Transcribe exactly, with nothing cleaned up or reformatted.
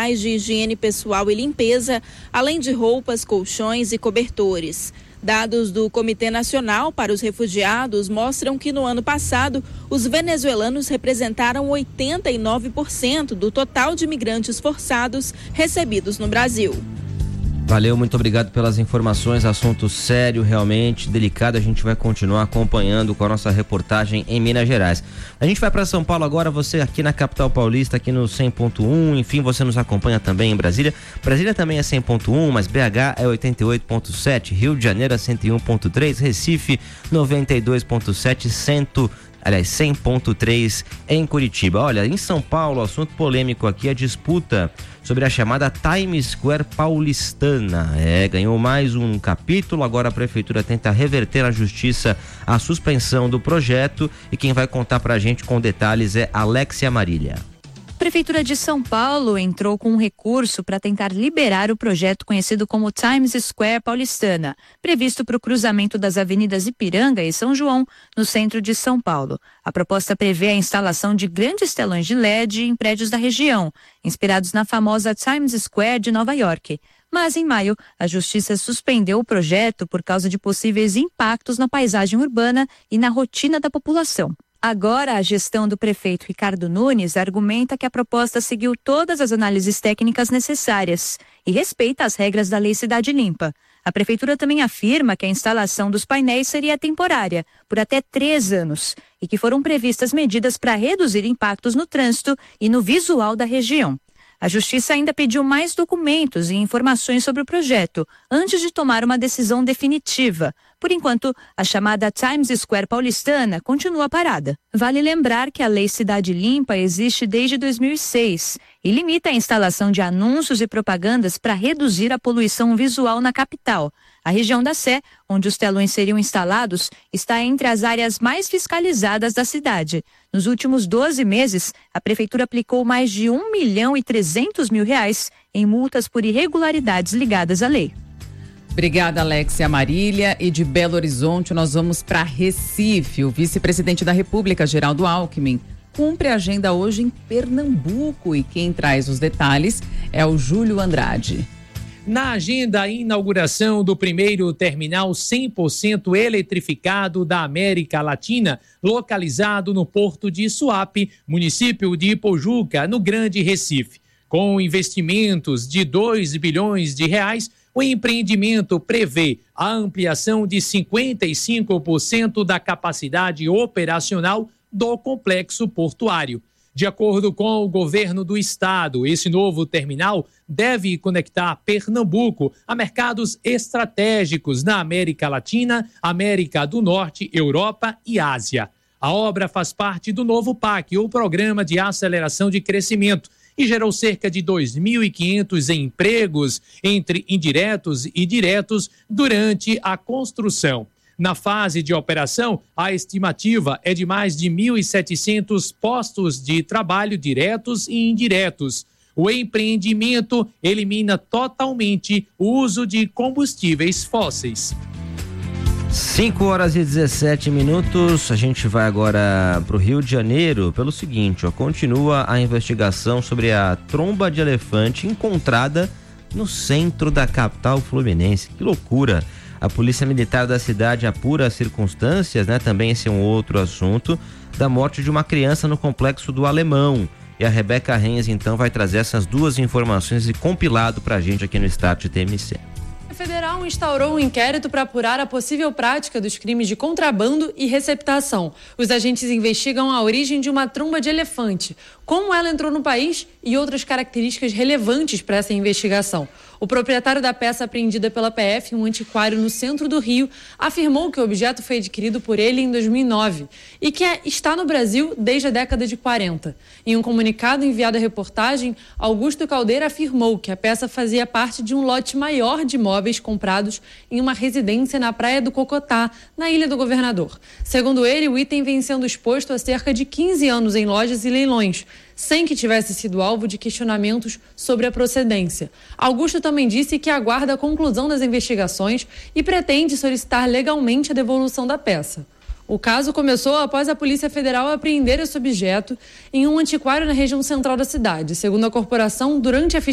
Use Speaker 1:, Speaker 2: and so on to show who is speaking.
Speaker 1: materiais de higiene pessoal e limpeza, além de roupas, colchões e cobertores. Dados do Comitê Nacional para os Refugiados mostram que no ano passado, os venezuelanos representaram oitenta e nove por cento do total de imigrantes forçados recebidos no Brasil.
Speaker 2: Valeu, muito obrigado pelas informações, assunto sério, realmente delicado, a gente vai continuar acompanhando com a nossa reportagem em Minas Gerais. A gente vai para São Paulo agora, você aqui na capital paulista, aqui no cem ponto um, enfim, você nos acompanha também em Brasília. Brasília também é cem ponto um, mas B H é oitenta e oito ponto sete, Rio de Janeiro é cento e um ponto três, Recife noventa e dois ponto sete, cento Aliás, cem ponto três em Curitiba. Olha, em São Paulo, assunto polêmico aqui, a disputa sobre a chamada Times Square paulistana. É, ganhou mais um capítulo, agora a prefeitura tenta reverter na justiça a suspensão do projeto e quem vai contar pra gente com detalhes é Alexia Marília.
Speaker 3: A Prefeitura de São Paulo entrou com um recurso para tentar liberar o projeto conhecido como Times Square paulistana, previsto para o cruzamento das avenidas Ipiranga e São João, no centro de São Paulo. A proposta prevê a instalação de grandes telões de L E D em prédios da região, inspirados na famosa Times Square de Nova York. Mas, em maio, a Justiça suspendeu o projeto por causa de possíveis impactos na paisagem urbana e na rotina da população. Agora, a gestão do prefeito Ricardo Nunes argumenta que a proposta seguiu todas as análises técnicas necessárias e respeita as regras da Lei Cidade Limpa. A prefeitura também afirma que a instalação dos painéis seria temporária, por até três anos, e que foram previstas medidas para reduzir impactos no trânsito e no visual da região. A Justiça ainda pediu mais documentos e informações sobre o projeto, antes de tomar uma decisão definitiva. Por enquanto, a chamada Times Square paulistana continua parada. Vale lembrar que a Lei Cidade Limpa existe desde dois mil e seis e limita a instalação de anúncios e propagandas para reduzir a poluição visual na capital. A região da Sé, onde os telões seriam instalados, está entre as áreas mais fiscalizadas da cidade. Nos últimos doze meses, a Prefeitura aplicou mais de um milhão e trezentos mil reais em multas por irregularidades ligadas à lei.
Speaker 4: Obrigada, Alexia Marília. E de Belo Horizonte, nós vamos para Recife. O vice-presidente da República, Geraldo Alckmin, cumpre a agenda hoje em Pernambuco. E quem traz os detalhes é o Júlio Andrade.
Speaker 5: Na agenda, a inauguração do primeiro terminal cem por cento eletrificado da América Latina, localizado no porto de Suape, município de Ipojuca, no Grande Recife. Com investimentos de dois bilhões de reais, o empreendimento prevê a ampliação de cinquenta e cinco por cento da capacidade operacional do complexo portuário. De acordo com o governo do estado, esse novo terminal deve conectar Pernambuco a mercados estratégicos na América Latina, América do Norte, Europa e Ásia. A obra faz parte do novo P A C, o Programa de Aceleração de Crescimento, e gerou cerca de dois mil e quinhentos empregos entre indiretos e diretos durante a construção. Na fase de operação, a estimativa é de mais de mil e setecentos postos de trabalho diretos e indiretos. O empreendimento elimina totalmente o uso de combustíveis fósseis.
Speaker 2: cinco horas e dezessete minutos, a gente vai agora para o Rio de Janeiro pelo seguinte, ó, continua a investigação sobre a tromba de elefante encontrada no centro da capital fluminense. Que loucura! A Polícia Militar da cidade apura as circunstâncias, né? Também esse é um outro assunto, da morte de uma criança no Complexo do Alemão. E a Rebeca Renz, então, vai trazer essas duas informações e compilado pra gente aqui no Start de T M C.
Speaker 6: A Federal instaurou um inquérito para apurar a possível prática dos crimes de contrabando e receptação. Os agentes investigam a origem de uma tromba de elefante, como ela entrou no país e outras características relevantes para essa investigação. O proprietário da peça apreendida pela P F, um antiquário no centro do Rio, afirmou que o objeto foi adquirido por ele em dois mil e nove e que é, está no Brasil desde a década de quarenta. Em um comunicado enviado à reportagem, Augusto Caldeira afirmou que a peça fazia parte de um lote maior de móveis comprados em uma residência na Praia do Cocotá, na Ilha do Governador. Segundo ele, o item vem sendo exposto há cerca de quinze anos em lojas e leilões, sem que tivesse sido alvo de questionamentos sobre a procedência. Augusto também disse que aguarda a conclusão das investigações e pretende solicitar legalmente a devolução da peça. O caso começou após a Polícia Federal apreender esse objeto em um antiquário na região central da cidade. Segundo a corporação, durante a